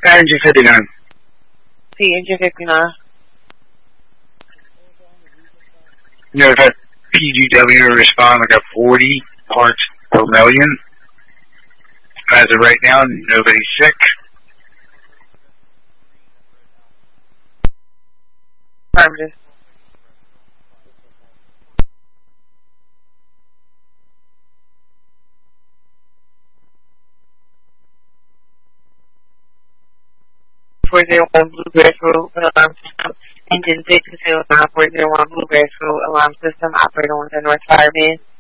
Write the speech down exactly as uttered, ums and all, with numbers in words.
Engine fifty-nine. P Engine fifty-nine. You know, I've had P G W respond like a forty parts per million. As of right now, nobody's sick. Affirmative. four zero one Bluegrass Road Alarm System. Engine six zero nine four zero one Bluegrass Road Alarm System. Operator on the North Fireman.